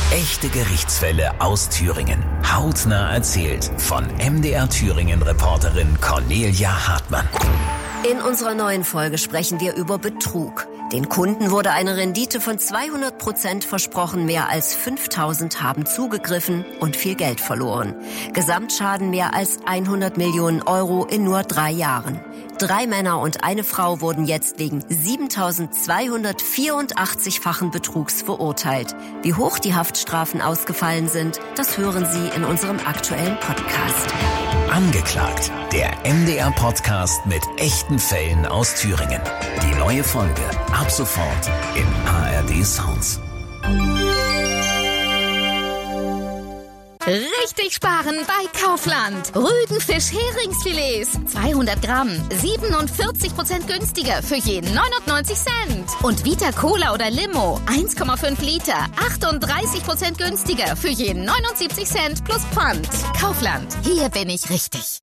Echte Gerichtsfälle aus Thüringen. Hautnah erzählt von MDR Thüringen-Reporterin Cornelia Hartmann. In unserer neuen Folge sprechen wir über Betrug. Den Kunden wurde eine Rendite von 200% versprochen, mehr als 5.000 haben zugegriffen und viel Geld verloren. Gesamtschaden mehr als 100 Millionen Euro in nur 3 Jahren. 3 Männer und eine Frau wurden jetzt wegen 7.284-fachen Betrugs verurteilt. Wie hoch die Haftstrafen ausgefallen sind, das hören Sie in unserem aktuellen Podcast. Angeklagt, der MDR-Podcast mit echten Fällen aus Thüringen. Die neue Folge ab sofort im ARD Sounds. Richtig sparen bei Kaufland. Rügenfisch Heringsfilets. 200 Gramm. 47% günstiger für jeden 99 Cent. Und Vita Cola oder Limo. 1,5 Liter. 38% günstiger für jeden 79 Cent plus Pfand. Kaufland. Hier bin ich richtig.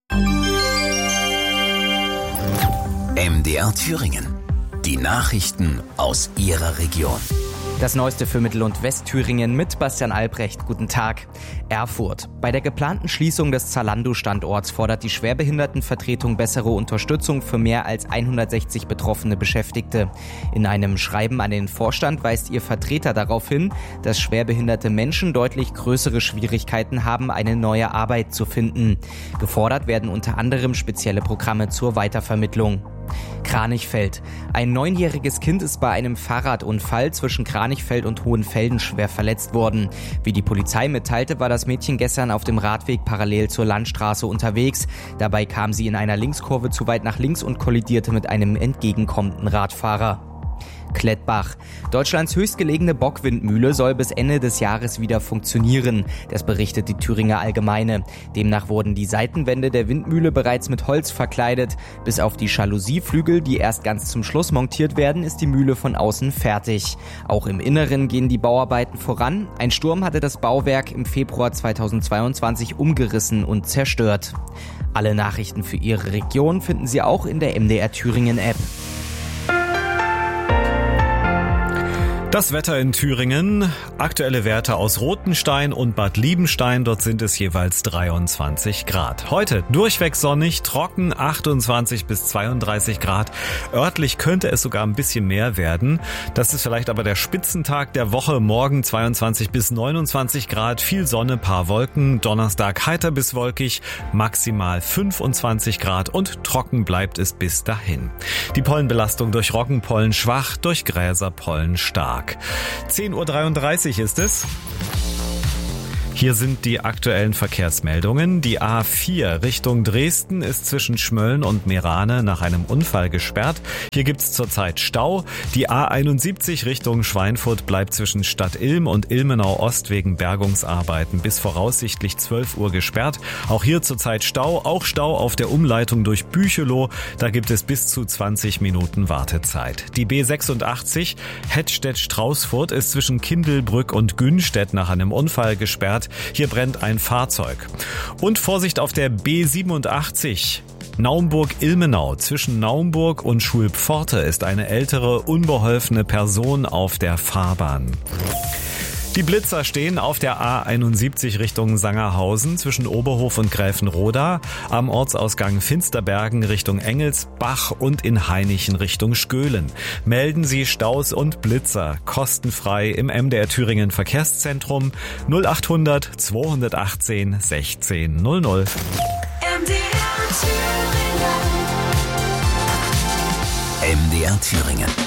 MDR Thüringen. Die Nachrichten aus Ihrer Region. Das Neueste für Mittel- und Westthüringen mit Bastian Albrecht. Guten Tag. Erfurt. Bei der geplanten Schließung des Zalando-Standorts fordert die Schwerbehindertenvertretung bessere Unterstützung für mehr als 160 betroffene Beschäftigte. In einem Schreiben an den Vorstand weist ihr Vertreter darauf hin, dass schwerbehinderte Menschen deutlich größere Schwierigkeiten haben, eine neue Arbeit zu finden. Gefordert werden unter anderem spezielle Programme zur Weitervermittlung. Kranichfeld. Ein 9-jähriges Kind ist bei einem Fahrradunfall zwischen Kranichfeld und Hohenfelden schwer verletzt worden. Wie die Polizei mitteilte, war das Mädchen gestern auf dem Radweg parallel zur Landstraße unterwegs. Dabei kam sie in einer Linkskurve zu weit nach links und kollidierte mit einem entgegenkommenden Radfahrer. Klettbach. Deutschlands höchstgelegene Bockwindmühle soll bis Ende des Jahres wieder funktionieren. Das berichtet die Thüringer Allgemeine. Demnach wurden die Seitenwände der Windmühle bereits mit Holz verkleidet. Bis auf die Jalousieflügel, die erst ganz zum Schluss montiert werden, ist die Mühle von außen fertig. Auch im Inneren gehen die Bauarbeiten voran. Ein Sturm hatte das Bauwerk im Februar 2022 umgerissen und zerstört. Alle Nachrichten für Ihre Region finden Sie auch in der MDR Thüringen App. Das Wetter in Thüringen, aktuelle Werte aus Rothenstein und Bad Liebenstein, dort sind es jeweils 23 Grad. Heute durchweg sonnig, trocken, 28 bis 32 Grad. Örtlich könnte es sogar ein bisschen mehr werden. Das ist vielleicht aber der Spitzentag der Woche. Morgen 22 bis 29 Grad, viel Sonne, paar Wolken. Donnerstag heiter bis wolkig, maximal 25 Grad und trocken bleibt es bis dahin. Die Pollenbelastung durch Roggenpollen schwach, durch Gräserpollen stark. 10.33 Uhr ist es. Hier sind die aktuellen Verkehrsmeldungen. Die A4 Richtung Dresden ist zwischen Schmölln und Meerane nach einem Unfall gesperrt. Hier gibt's zurzeit Stau. Die A71 Richtung Schweinfurt bleibt zwischen Stadt Ilm und Ilmenau Ost wegen Bergungsarbeiten bis voraussichtlich 12 Uhr gesperrt. Auch hier zurzeit Stau. Auch Stau auf der Umleitung durch Büchelow. Da gibt es bis zu 20 Minuten Wartezeit. Die B86 Hettstedt-Straußfurt ist zwischen Kindelbrück und Günstedt nach einem Unfall gesperrt. Hier brennt ein Fahrzeug. Und Vorsicht auf der B87. Naumburg-Ilmenau. Zwischen Naumburg und Schulpforte ist eine ältere, unbeholfene Person auf der Fahrbahn. Die Blitzer stehen auf der A71 Richtung Sangerhausen zwischen Oberhof und Gräfenroda, am Ortsausgang Finsterbergen Richtung Engelsbach und in Hainichen Richtung Skölen. Melden Sie Staus und Blitzer kostenfrei im MDR Thüringen Verkehrszentrum 0800 218 16 00. MDR Thüringen.